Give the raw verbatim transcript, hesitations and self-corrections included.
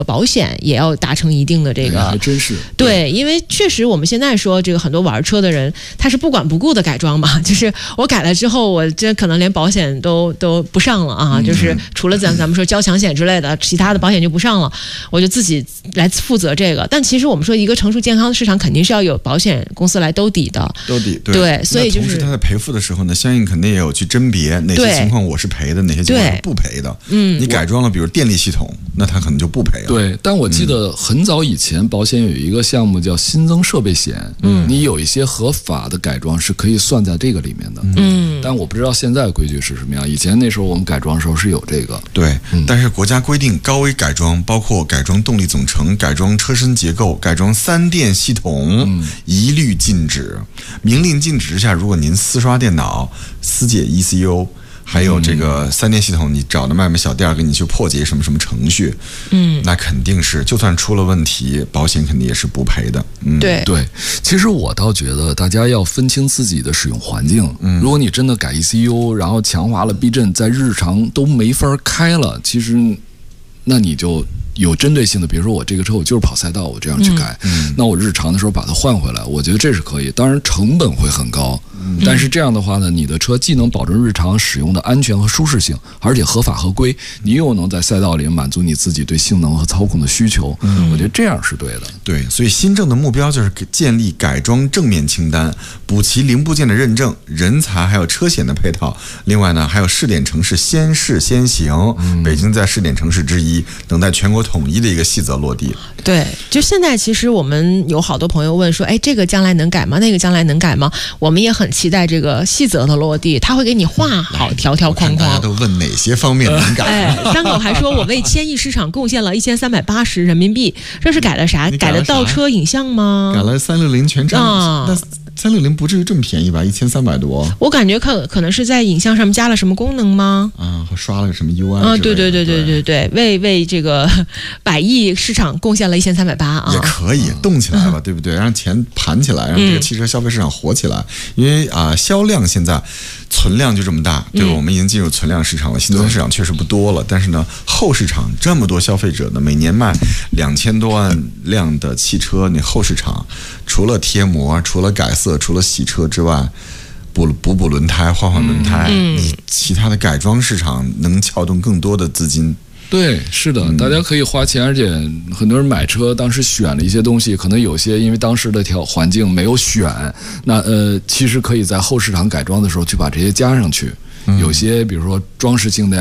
保险也要达成一定的这个， 还真是对, 对，因为确实我们现在说这个很多玩车的人，他是不管不顾的改装嘛，就是我改了之后，我这可能连保险都都不上了啊，嗯、就是除了咱咱们说交强险之类的，其他的保险就不上了，我就自己来负责这个。但其实我们说一个成熟健康的市场，肯定是要有保险公司来兜底的， 兜底 对, 对，所以就是同时他在赔付的时候呢，相应肯定也有去甄别哪些情况我是赔的，哪些情况是不赔的。嗯，你改装了，比如电力系统，那他可能就不赔了。 对，但我记得很早以前，保险有一个项目叫新增设备险，嗯，你有一些合法的改装是可以算在这个里面的，嗯，但我不知道现在的规矩是什么样。以前那时候我们改装的时候是有这个， 对，嗯、但是国家规定高危改装包括改装动力总成、改装车身结构、改装三电系统，嗯、一律禁止。明令禁止之下，如果您私刷电脑、私解 E C U。还有这个三电系统，你找的卖卖小店给你去破解什么什么程序，嗯，那肯定是，就算出了问题，保险肯定也是不赔的。嗯， 对对。其实我倒觉得大家要分清自己的使用环境。嗯，如果你真的改 E C U， 然后强化了避震，在日常都没法开了，其实那你就有针对性的，比如说我这个车我就是跑赛道，我这样去改，嗯、那我日常的时候把它换回来，我觉得这是可以。当然成本会很高。但是这样的话呢，你的车既能保证日常使用的安全和舒适性，而且合法合规，你又能在赛道里满足你自己对性能和操控的需求。嗯，我觉得这样是对的。 对，所以新政的目标就是建立改装正面清单，补齐零部件的认证、人才还有车险的配套。另外呢，还有试点城市先试先行，嗯、北京在试点城市之一，等待全国统一的一个细则落地。 对，就现在其实我们有好多朋友问说，哎，这个将来能改吗？那个将来能改吗？我们也很期待这个细则的落地，他会给你画好条条框框。 大家都问哪些方面能改？ 哎，张狗还说我为千亿市场贡献了一千三百八十人民币，这是改了啥？改了倒车影像吗？ 改了三六零全程。啊，那三六零不至于这么便宜吧？一千三百多。 我感觉可可能是在影像上面加了什么功能吗？ 啊，和刷了个什么 U I？ 啊，对对对对对对，为为这个百亿市场贡献了一千三百八啊， 也可以动起来吧，嗯、对不对？让钱盘起来，让这个汽车消费市场活起来。嗯、因为啊、呃，销量现在存量就这么大，对吧？嗯、我们已经进入存量市场了，新增市场确实不多了。但是呢，后市场这么多消费者呢，每年卖两千多万辆的汽车，你后市场除了贴膜、除了改色、除了洗车之外，补补补轮胎、换换轮胎，嗯、你其他的改装市场能撬动更多的资金。 对，是的，大家可以花钱，而且很多人买车当时选了一些东西，可能有些因为当时的条环境没有选，那呃，其实可以在后市场改装的时候去把这些加上去。有些比如说装饰性的呀。